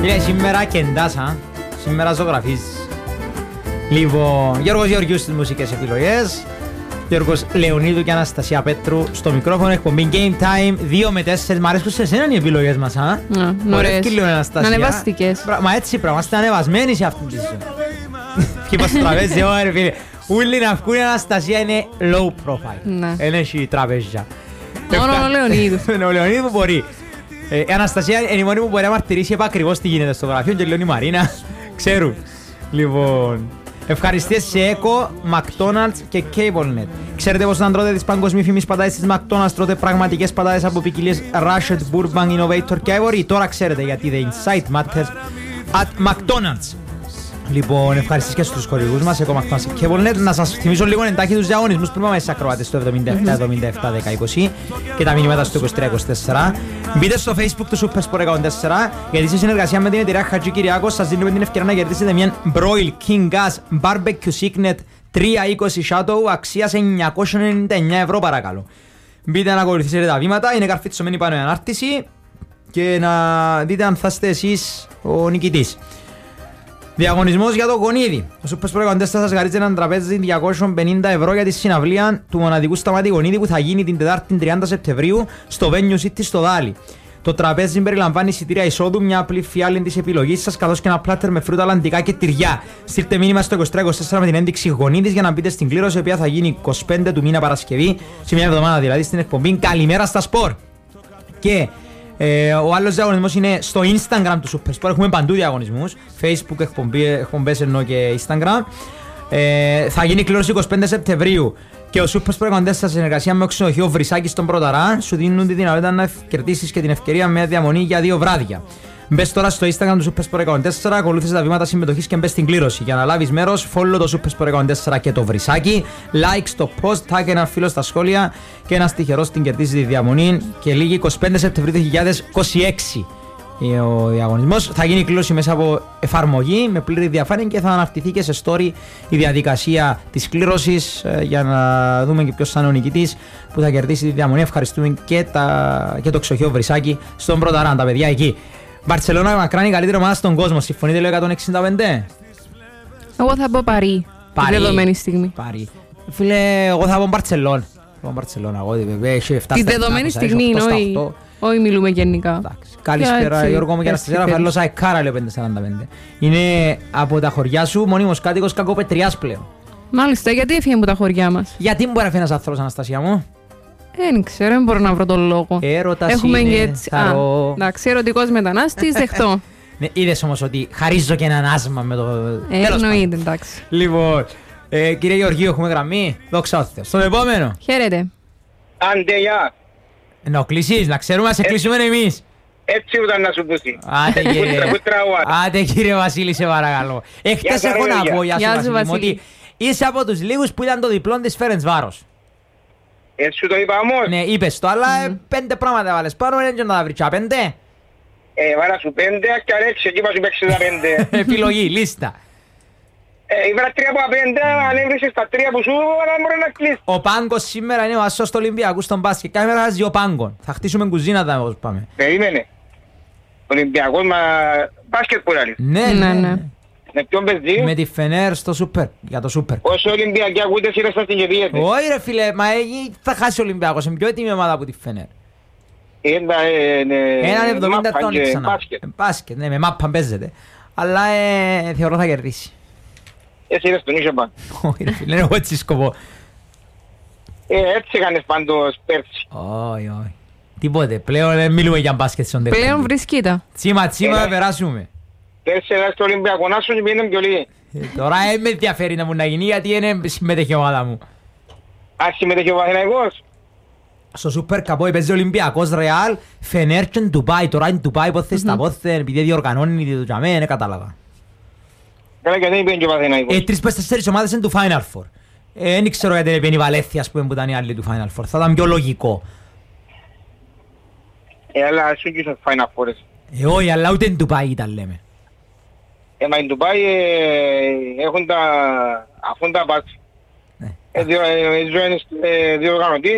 Φίλε, σήμερα κεντάσα, σήμερα ζωγραφίζεις. Λοιπόν, Γιώργος Γεωργιού στις μουσικές επιλογές, Γιώργος Λεωνίδου και Αναστασία Πέτρου στο μικρόφωνο, εκπομπή Game Time 2 με 4. Μ' αρέσκουν σε εσένα οι επιλογές μας, α? Ωραίες, ανεβαστικές. Μα έτσι πράγμα, είστε ανεβασμένοι σε αυτήν τη ζωή. Και πως τραπέζι, ωραία φίλε. Ούλοι να βγουν, η Αναστασία είναι low profile. Δεν έχει τραπέζια. Μόνο ο Λεωνίδου. Ο Λεωνίδου μπορεί. Η Αναστασία είναι η μόνη που μπορεί να μαρτυρήσει επακριβώς τι γίνεται στο γραφείο και λέει η Μαρίνα. Ξέρουν. Λοιπόν, ευχαριστίες σε Echo, McDonald's και CableNet. Ξέρετε πως όταν τρώτε τις παγκοσμίοι φήμης πατάτες της McDonald's τρώτε πραγματικές πατάτες από ποικιλίες Russian, Bourbon, Innovator και Ivory. Τώρα ξέρετε γιατί the insight matters at McDonald's. Λοιπόν, ευχαριστήσεις και στους χορηγούς μας, Echo, McDonald's και CableNet. Να σας θυμίσω λίγο εντάχει τους διαγωνισμούς που είπαμε στις ακροάτες στο 77-10-20 και τα μηνύματα στο 23-24. Μπείτε στο Facebook του Super Sport 104, γιατί σε συνεργασία με την εταιρεία Χατζη Κυριάκος σας δίνουμε την ευκαιρία να κερδίσετε μια Broil King Gas Barbecue Signet 320 Shadow αξίας 999 ευρώ παρακαλώ. Μπείτε να ακολουθήσετε τα βήματα, είναι καρφιτσωμένη πάνω η ανάρτηση και να δείτε αν θα είστε εσείς ο νικητής. Διαγωνισμός για το Γονίδι. Ο Super Sport 104 σας χαρίζει έναν τραπέζι 250 ευρώ για τη συναυλία του μοναδικού Σταμάτη Γονίδι που θα γίνει την Τετάρτη 30 Σεπτεμβρίου στο Venue City στο Δάλι. Το τραπέζι περιλαμβάνει εισιτήρια εισόδου, μια απλή φιάλη της επιλογής σας καθώς και ένα πλάτερ με φρούτα, λαντικά και τυριά. Στείλτε μήνυμα στο 2324 με την ένδειξη Γονίδης για να μπείτε στην κλήρωση, η οποία θα γίνει 25 του μήνα Παρασκευή, σε μια εβδομάδα δηλαδή, στην εκπομπή Καλημέρα στα Σπορ. Και ο άλλος διαγωνισμός είναι στο Instagram του Super Sport. Έχουμε παντού διαγωνισμούς, Facebook, εκπομπές ενώ και Instagram. Θα γίνει κλήρωση 25 Σεπτεμβρίου και ο Super Sport 104 σε συνεργασία με το ξενοδοχείο Βρυσάκη στον Πρωταρά σου δίνουν τη δυνατότητα να κερδίσεις και την ευκαιρία με διαμονή για 2 βράδια. Μπες τώρα στο Instagram του Super Sport 104, ακολούθησε τα βήματα συμμετοχής και μπες στην κλήρωση. Για να λάβεις μέρος, follow το Super Sport 104 και το Βρυσάκι, like στο post, tag ένα φίλο στα σχόλια και ένας τυχερός την κερδίζει τη διαμονή. Και λίγη 25 Σεπτεμβρίου 2026 ο διαγωνισμός. Θα γίνει κλήρωση μέσα από εφαρμογή με πλήρη διαφάνεια και θα αναρτηθεί και σε story η διαδικασία της κλήρωσης για να δούμε και ποιος θα είναι ο νικητής που θα κερδίσει τη διαμονή. Ευχαριστούμε και το ξοχείο Βρυσάκι στον Πρωταρά, τα παιδιά εκεί. Μπαρτσελώνα μακράν η καλύτερη ομάδα στον κόσμο. Συμφωνείτε λέω 165? Εγώ θα πω Παρί. Τη δεδομένη στιγμή. Παρί. Φίλε, εγώ θα πω Μπαρτσελώνα. Τη δεδομένη στιγμή, όχι μιλούμε γενικά. Καλησπέρα Γιώργο μου και Αναστασία, φαρλώσα εκάρα λέω 545. Είναι από τα χωριά σου μόνιμος κάτοικος Κακοπετριάς πλέον. Μάλιστα, γιατί έφυγε από τα χωριά μας? Γιατί μπορεί να φύγει ένας άνθρωπος, Αναστασία μου? Δεν ξέρω, δεν μπορώ να βρω τον λόγο. Έρωτας έχουμε είναι, έτσι. εντάξει, ερωτικός μετανάστης, δεχτώ. Ναι, είδες όμως ότι χαρίζω και έναν άσμα με το... Εννοείται, εντάξει. Λοιπόν, κύριε Γεωργίου, έχουμε γραμμή. Δόξα τω Θεώ. Στον επόμενο. Χαίρετε. Άντε, γεια. Να κλείσεις, να ξέρουμε να σε κλείσουμε εμείς. Έτσι ήταν να σου πούσει. Άντε κύριε Βασίλη, σε παρακαλώ. Χτες έχω να πω, γεια σου Βασίλη, ότι είσαι από τους λίγους που ήταν το διπλό της Φέρεντσβάρος. Έτσι σου το είπα όμως. Ναι, είπες το, αλλά 5 πράγματα βάλες πάνω, δεν να τα βρεις, 5. Βάλα σου 5, και αρέξει, εκεί είπα σου παίξεις τα 5. Επιλογή, λίστα. Ήβρα 3 από 5, αν έβρισες τα 3 που σου, αλλά μπορεί να κλείσεις. Ο Πάγκος σήμερα είναι ο ασσός του Ολυμπιακού στον μπάσκετ. Κάμερα has 2 Πάγκων. Θα χτίσουμε κουζίνα όπως πάμε. Περίμενε. Ολυμπιακός, μα μπάσκετ που είναι. Ναι. Με ποιον παίζει? Με τη Φενέρ στο Σούπερ, για το Σούπερ. Όσο Ολυμπιακοί ακούτε σειρές σας την κερδίζετε. Όχι ρε φίλε, μα θα χάσει ο Ολυμπιακός. Είναι πιο έτοιμη ομάδα από τη Φενέρ. Έναν 70 τόνοι ξανά. Μπάσκετ, ναι, με μάπα παίζεται. Αλλά θεωρώ θα κερδίσει. Εσύ είδες τον ίσιο πάνω. Όχι ρε φίλε, εγώ έτσι σκοπώ. Έτσι έκανες πάντως πέρσι. Όχι. Τίποτε, πλέον μιλούμε για μπάσκετ στον τέλος. Πλέον βρισκείται. Τσίμα να περάσουμε. Πέρσι ένας στο Ολυμπιακό να σου και πήγαινε πιο λίγοι. Τώρα με ενδιαφέρει να μου να γίνει γιατί είναι συμμετέχει η ομάδα μου. Ας συμμετέχει ο Παθηναϊκός. Στο Σούπερ Καπόι παίζει Ολυμπιακός, Ρεάλ, Φενέρ και Ντουμπάι. Τώρα είναι Ντουμπάι πόθες τα πόθεν, επειδή διοργανώνει το τζαμέ, δεν κατάλαβα. Καλά και δεν είπε και ο Παθηναϊκός. 3-4 ομάδες είναι του Final Four. Δεν ξέρω γιατί δεν είναι η Βαλένθια που ήταν οι άλλοι του Final Four. Θα ήταν πιο λογικό. Αλλά σου και στο Final Four. Όχι, αλλά ούτε εν Ντουμπάι ήταν λέμε. Μα εν Ντουμπάι έχουν τα πάτς. Διοργανωτή